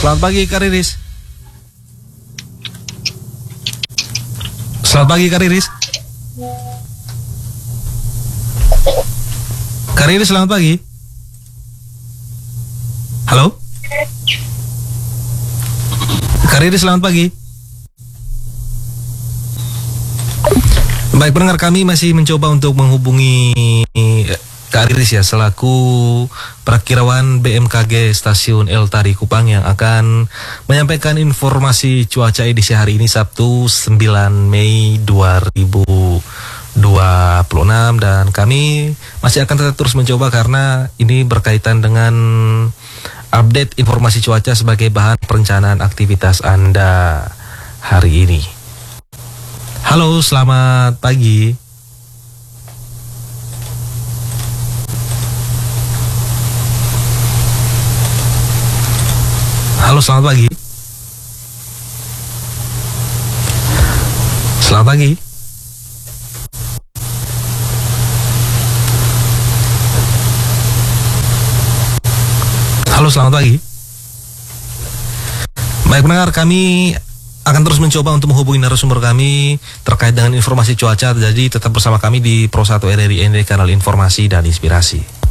Selamat pagi Kak Riris. Selamat pagi Kak Riris. Kak Riris, selamat pagi. Halo? Kak Riris, selamat pagi. Baik, pendengar, kami masih mencoba untuk menghubungi Kak Riris ya, selaku Prakirawan BMKG Stasiun El Tari Kupang yang akan menyampaikan informasi cuaca edisi hari ini Sabtu 9 Mei 2026, dan kami masih akan tetap terus mencoba karena ini berkaitan dengan update informasi cuaca sebagai bahan perencanaan aktivitas Anda hari ini. Halo, selamat pagi. Halo, selamat pagi. Selamat pagi. Halo, selamat pagi. Baik pendengar, kami akan terus mencoba untuk menghubungi narasumber kami terkait dengan informasi cuaca. Jadi tetap bersama kami di Pro 1 RRI, kanal informasi dan inspirasi.